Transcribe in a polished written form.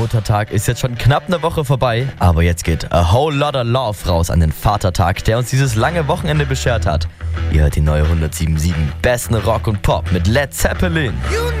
Muttertag ist jetzt schon knapp eine Woche vorbei, aber jetzt geht a whole lotta love raus an den Vatertag, der uns dieses lange Wochenende beschert hat. Ihr hört die neue 107.7 besten Rock und Pop mit Led Zeppelin. You